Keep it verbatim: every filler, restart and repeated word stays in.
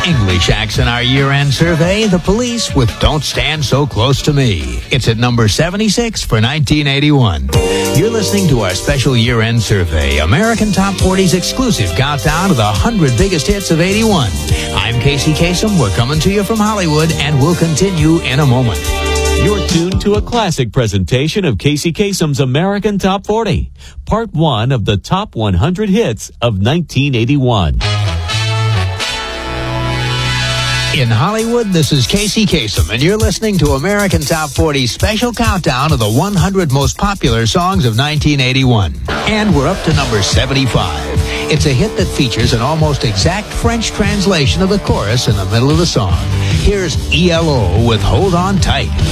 English acts in our year-end survey, The Police with Don't Stand So Close to Me. It's at number seventy-six for nineteen eighty-one. You're listening to our special year-end survey, American Top forty's exclusive countdown of the one hundred biggest hits of eighty-one. I'm Casey Kasem. We're coming to you from Hollywood, and we'll continue in a moment. You're tuned to a classic presentation of Casey Kasem's American Top forty, part one of the top one hundred hits of nineteen eighty-one. In Hollywood, this is Casey Kasem, and you're listening to American Top forty's special countdown of the one hundred most popular songs of nineteen eighty-one. And we're up to number seventy-five. It's a hit that features an almost exact French translation of the chorus in the middle of the song. Here's E L O with Hold On Tight.